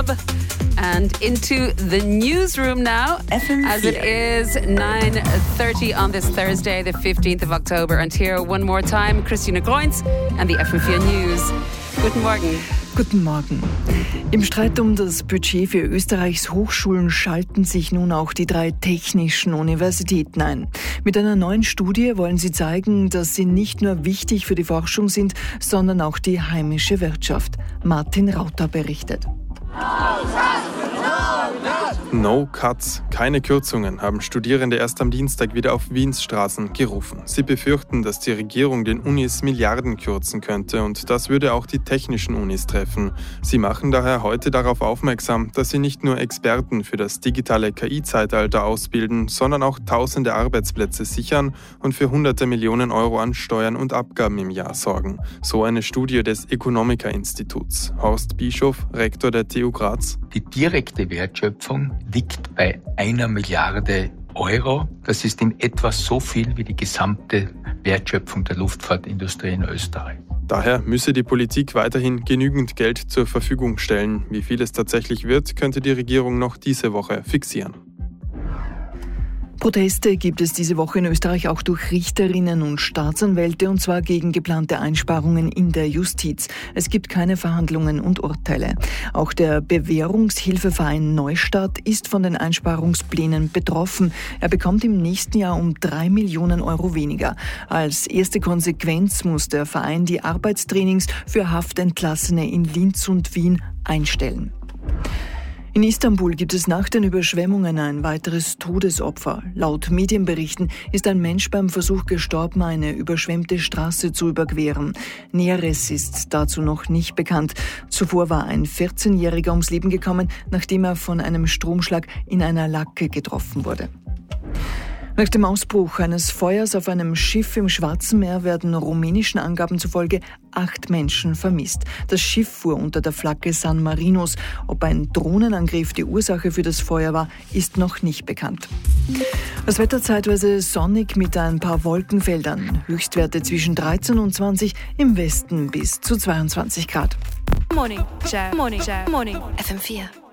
Club and into the newsroom now, FM4. as it is 9:30 on this Thursday, the 15th of October. And here one more time, Christina Groinz and the FM4 News. Guten Morgen. Guten Morgen. Im Streit um das Budget für Österreichs Hochschulen schalten sich nun auch die 3 technischen Universitäten ein. Mit einer neuen Studie wollen sie zeigen, dass sie nicht nur wichtig für die Forschung sind, sondern auch die heimische Wirtschaft. Martin Rauter berichtet. No Cuts, keine Kürzungen, haben Studierende erst am Dienstag wieder auf Wiens Straßen gerufen. Sie befürchten, dass die Regierung den Unis Milliarden kürzen könnte und das würde auch die technischen Unis treffen. Sie machen daher heute darauf aufmerksam, dass sie nicht nur Experten für das digitale KI-Zeitalter ausbilden, sondern auch tausende Arbeitsplätze sichern und für hunderte Millionen Euro an Steuern und Abgaben im Jahr sorgen. So eine Studie des Economica-Instituts. Horst Bischof, Rektor der TU Graz. Die direkte Wertschöpfung liegt bei 1 Milliarde Euro. Das ist in etwa so viel wie die gesamte Wertschöpfung der Luftfahrtindustrie in Österreich. Daher müsse die Politik weiterhin genügend Geld zur Verfügung stellen. Wie viel es tatsächlich wird, könnte die Regierung noch diese Woche fixieren. Proteste gibt es diese Woche in Österreich auch durch Richterinnen und Staatsanwälte, und zwar gegen geplante Einsparungen in der Justiz. Es gibt keine Verhandlungen und Urteile. Auch der Bewährungshilfeverein Neustadt ist von den Einsparungsplänen betroffen. Er bekommt im nächsten Jahr um 3 Millionen Euro weniger. Als erste Konsequenz muss der Verein die Arbeitstrainings für Haftentlassene in Linz und Wien einstellen. In Istanbul gibt es nach den Überschwemmungen ein weiteres Todesopfer. Laut Medienberichten ist ein Mensch beim Versuch gestorben, eine überschwemmte Straße zu überqueren. Näheres ist dazu noch nicht bekannt. Zuvor war ein 14-Jähriger ums Leben gekommen, nachdem er von einem Stromschlag in einer Lacke getroffen wurde. Nach dem Ausbruch eines Feuers auf einem Schiff im Schwarzen Meer werden rumänischen Angaben zufolge 8 Menschen vermisst. Das Schiff fuhr unter der Flagge San Marinos. Ob ein Drohnenangriff die Ursache für das Feuer war, ist noch nicht bekannt. Das Wetter zeitweise sonnig mit ein paar Wolkenfeldern. Höchstwerte zwischen 13 und 20, im Westen bis zu 22 Grad. Morning. FM4.